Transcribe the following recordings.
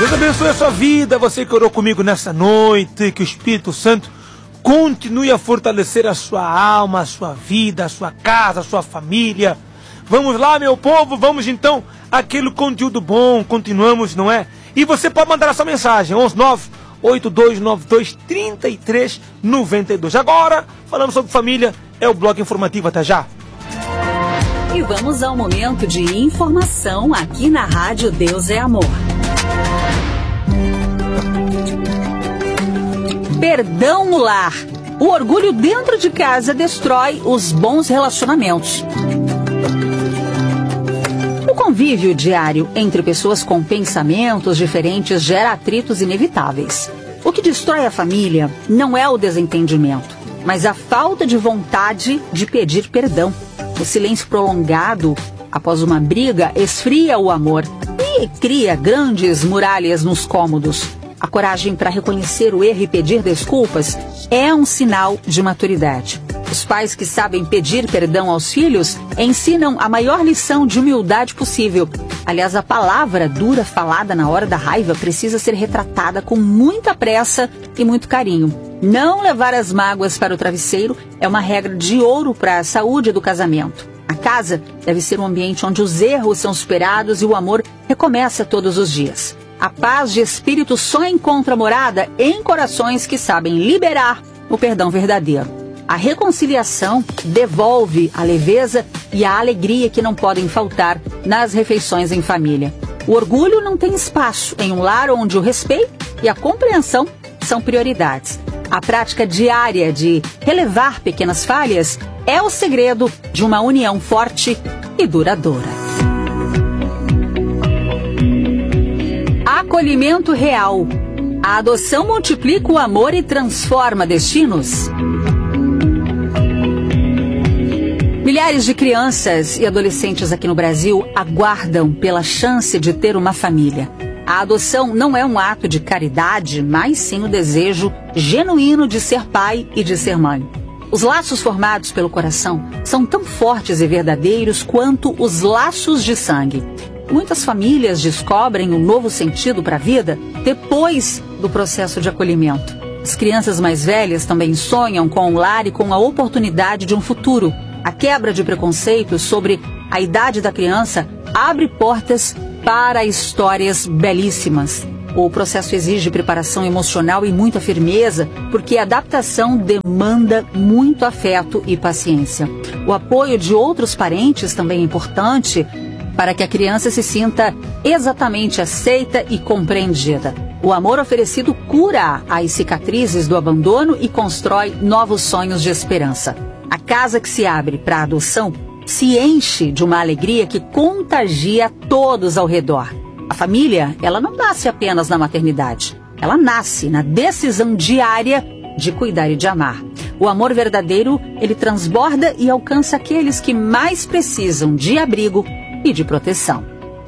Deus abençoe a sua vida, você que orou comigo nessa noite, que o Espírito Santo continue a fortalecer a sua alma, a sua vida, a sua casa, a sua família. Vamos lá, meu povo, vamos então àquele conteúdo bom, continuamos, não é? E você pode mandar a sua mensagem, 11982923392. Agora, falando sobre família, é o bloco informativo, até já. E vamos ao momento de informação aqui na Rádio Deus é Amor. Perdão no lar. O orgulho dentro de casa destrói os bons relacionamentos. O convívio diário entre pessoas com pensamentos diferentes gera atritos inevitáveis. O que destrói a família não é o desentendimento, mas a falta de vontade de pedir perdão. O silêncio prolongado após uma briga esfria o amor e cria grandes muralhas nos cômodos. A coragem para reconhecer o erro e pedir desculpas é um sinal de maturidade. Os pais que sabem pedir perdão aos filhos ensinam a maior lição de humildade possível. Aliás, a palavra dura falada na hora da raiva precisa ser retratada com muita pressa e muito carinho. Não levar as mágoas para o travesseiro é uma regra de ouro para a saúde do casamento. A casa deve ser um ambiente onde os erros são superados e o amor recomeça todos os dias. A paz de espírito só encontra morada em corações que sabem liberar o perdão verdadeiro. A reconciliação devolve a leveza e a alegria que não podem faltar nas refeições em família. O orgulho não tem espaço em um lar onde o respeito e a compreensão são prioridades. A prática diária de relevar pequenas falhas é o segredo de uma união forte e duradoura. Acolhimento real. A adoção multiplica o amor e transforma destinos. Milhares de crianças e adolescentes aqui no Brasil aguardam pela chance de ter uma família. A adoção não é um ato de caridade, mas sim o desejo genuíno de ser pai e de ser mãe. Os laços formados pelo coração são tão fortes e verdadeiros quanto os laços de sangue. Muitas famílias descobrem um novo sentido para a vida depois do processo de acolhimento. As crianças mais velhas também sonham com um lar e com a oportunidade de um futuro. A quebra de preconceitos sobre a idade da criança abre portas para histórias belíssimas. O processo exige preparação emocional e muita firmeza, porque a adaptação demanda muito afeto e paciência. O apoio de outros parentes também é importante para que a criança se sinta exatamente aceita e compreendida. O amor oferecido cura as cicatrizes do abandono e constrói novos sonhos de esperança. A casa que se abre para a adoção se enche de uma alegria que contagia todos ao redor. A família, ela não nasce apenas na maternidade. Ela nasce na decisão diária de cuidar e de amar. O amor verdadeiro, ele transborda e alcança aqueles que mais precisam de abrigo e de proteção.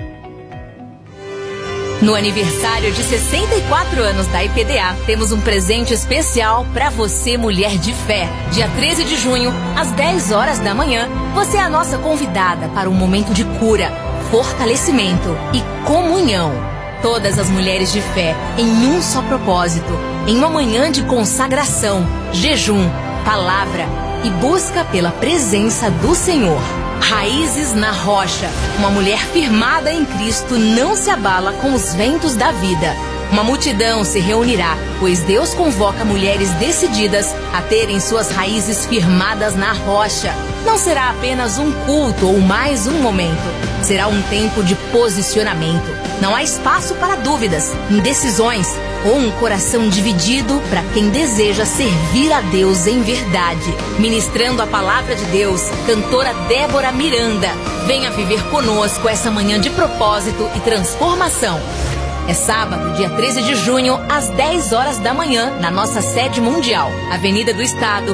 No aniversário de 64 anos da IPDA, temos um presente especial para você, mulher de fé. Dia 13 de junho, às 10 horas da manhã, você é a nossa convidada para um momento de cura, fortalecimento e comunhão. Todas as mulheres de fé em um só propósito, em uma manhã de consagração, jejum, palavra e busca pela presença do Senhor. Raízes na rocha. Uma mulher firmada em Cristo não se abala com os ventos da vida. Uma multidão se reunirá, pois Deus convoca mulheres decididas a terem suas raízes firmadas na rocha. Não será apenas um culto ou mais um momento. Será um tempo de posicionamento. Não há espaço para dúvidas, indecisões ou um coração dividido para quem deseja servir a Deus em verdade. Ministrando a palavra de Deus, cantora Débora Miranda. Venha viver conosco essa manhã de propósito e transformação. É sábado, dia 13 de junho, às 10 horas da manhã, na nossa sede mundial. Avenida do Estado,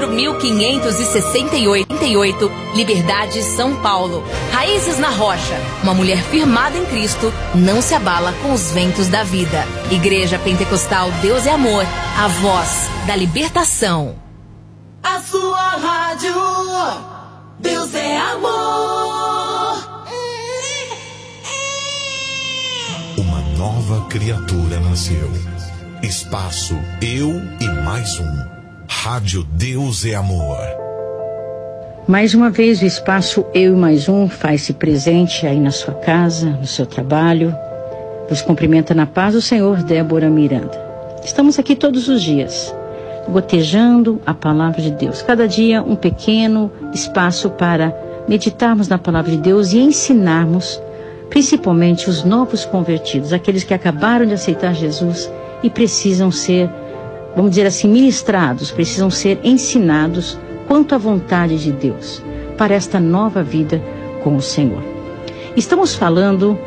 4.568, Liberdade, São Paulo. Raízes na rocha. Uma mulher firmada em Cristo não se abala com os ventos da vida. Igreja Pentecostal Deus é Amor, a voz da libertação. A sua rádio, Deus é Amor. nova criatura nasceu. Espaço Eu e Mais Um. Rádio Deus é Amor. Mais uma vez o espaço Eu e Mais Um faz-se presente aí na sua casa, no seu trabalho. Vos cumprimenta na paz do Senhor, Débora Miranda. Estamos aqui todos os dias, gotejando a palavra de Deus. Cada dia um pequeno espaço para meditarmos na palavra de Deus e ensinarmos, principalmente os novos convertidos, aqueles que acabaram de aceitar Jesus e precisam ser, vamos dizer assim, ministrados, precisam ser ensinados quanto à vontade de Deus para esta nova vida com o Senhor. Estamos falando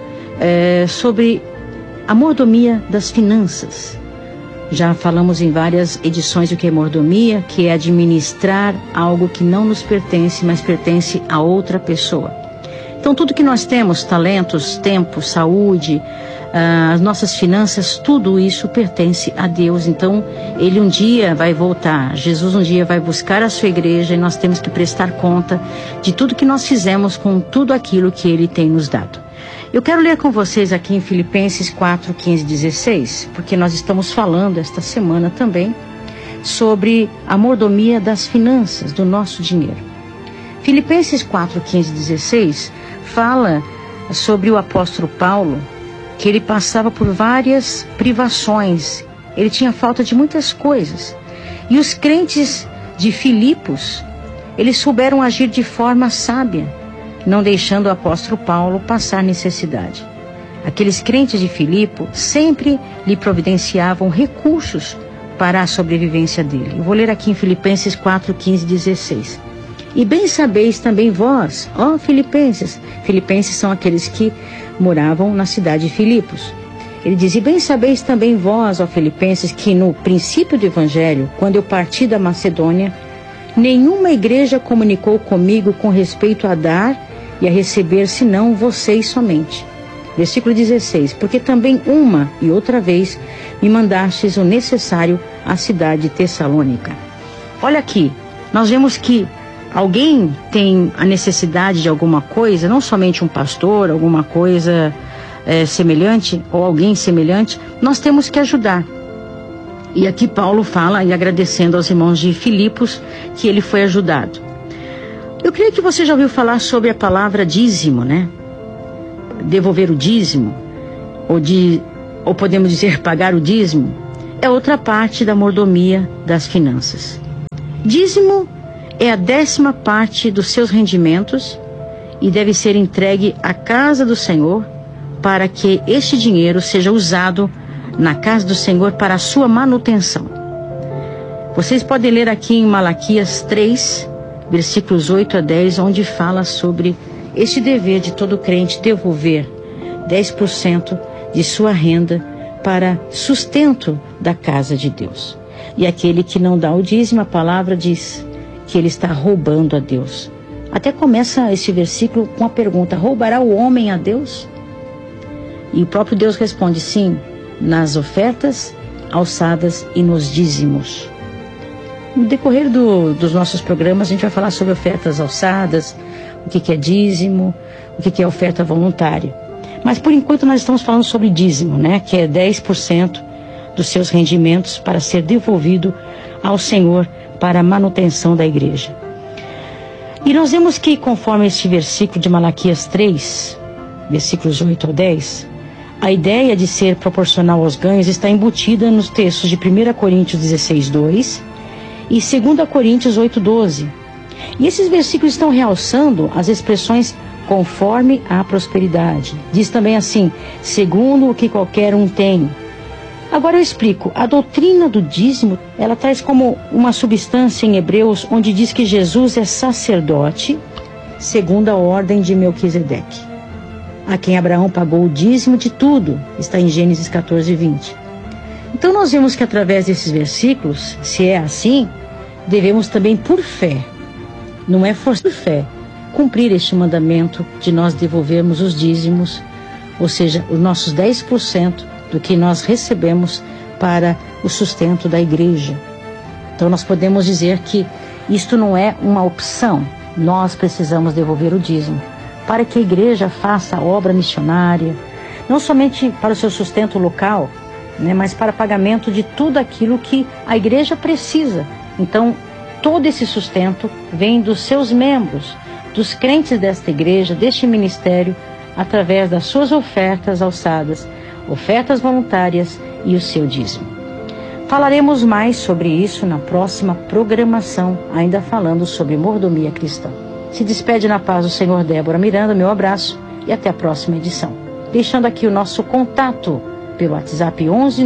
sobre a mordomia das finanças. Já falamos em várias edições do que é mordomia, que é administrar algo que não nos pertence, mas pertence a outra pessoa. Então tudo que nós temos, talentos, tempo, saúde, as nossas finanças, tudo isso pertence a Deus. Então Ele um dia vai voltar, Jesus um dia vai buscar a sua igreja e nós temos que prestar conta de tudo que nós fizemos com tudo aquilo que Ele tem nos dado. Eu quero ler com vocês aqui em Filipenses 4, 15 e 16, porque nós estamos falando esta semana também sobre a mordomia das finanças, do nosso dinheiro. Filipenses 4, 15 e 16 fala sobre o apóstolo Paulo, que ele passava por várias privações, ele tinha falta de muitas coisas. E os crentes de Filipos, eles souberam agir de forma sábia, não deixando o apóstolo Paulo passar necessidade. Aqueles crentes de Filipe sempre lhe providenciavam recursos para a sobrevivência dele. Eu vou ler aqui em Filipenses 4, 15 e 16. E bem sabeis também vós, ó Filipenses. Filipenses são aqueles que moravam na cidade de Filipos. Ele diz, e bem sabeis também vós, ó Filipenses, que no princípio do Evangelho, quando eu parti da Macedônia, nenhuma igreja comunicou comigo com respeito a dar e a receber, senão vocês somente. Versículo 16, porque também uma e outra vez me mandastes o necessário à cidade de Tessalônica. Olha aqui, nós vemos que alguém tem a necessidade de alguma coisa, não somente um pastor, alguma coisa semelhante, ou alguém semelhante, nós temos que ajudar. E aqui Paulo fala, e agradecendo aos irmãos de Filipos, que ele foi ajudado. Eu creio que você já ouviu falar sobre a palavra dízimo, né? Devolver o dízimo, ou podemos dizer pagar o dízimo, é outra parte da mordomia das finanças. Dízimo é a 10ª parte dos seus rendimentos e deve ser entregue à casa do Senhor para que este dinheiro seja usado na casa do Senhor para a sua manutenção. Vocês podem ler aqui em Malaquias 3, versículos 8 a 10, onde fala sobre este dever de todo crente devolver 10% de sua renda para sustento da casa de Deus. E aquele que não dá o dízimo, a palavra diz que ele está roubando a Deus. Até começa esse versículo com a pergunta, roubará o homem a Deus? E o próprio Deus responde, sim, nas ofertas, alçadas e nos dízimos. No decorrer dos nossos programas, a gente vai falar sobre ofertas alçadas, o que é dízimo, o que é oferta voluntária. Mas, por enquanto, nós estamos falando sobre dízimo, né? Que é 10% dos seus rendimentos para ser devolvido ao Senhor para a manutenção da igreja. E nós vemos que, conforme este versículo de Malaquias 3, versículos 8 ao 10, a ideia de ser proporcional aos ganhos está embutida nos textos de 1 Coríntios 16, 2 e 2 Coríntios 8, 12. E esses versículos estão realçando as expressões conforme a prosperidade. Diz também assim, segundo o que qualquer um tem. Agora eu explico. A doutrina do dízimo, ela traz como uma substância em Hebreus, onde diz que Jesus é sacerdote, segundo a ordem de Melquisedeque, a quem Abraão pagou o dízimo de tudo. Está em Gênesis 14, 20. Então nós vemos que através desses versículos, se é assim, devemos também por fé, não é força por fé, cumprir este mandamento de nós devolvermos os dízimos, ou seja, os nossos 10% do que nós recebemos para o sustento da igreja. Então nós podemos dizer que isto não é uma opção, nós precisamos devolver o dízimo, para que a igreja faça a obra missionária, não somente para o seu sustento local, né, mas para pagamento de tudo aquilo que a igreja precisa. Então, todo esse sustento vem dos seus membros, dos crentes desta igreja, deste ministério, através das suas ofertas alçadas, ofertas voluntárias e o seu dízimo. Falaremos mais sobre isso na próxima programação, ainda falando sobre mordomia cristã. Se despede na paz do Senhor Débora Miranda, meu abraço e até a próxima edição. Deixando aqui o nosso contato pelo WhatsApp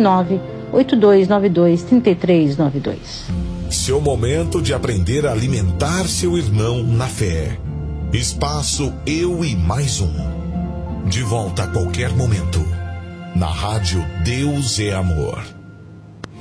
11982923392. Seu momento de aprender a alimentar seu irmão na fé. Espaço Eu e Mais Um. De volta a qualquer momento. Na Rádio Deus é Amor.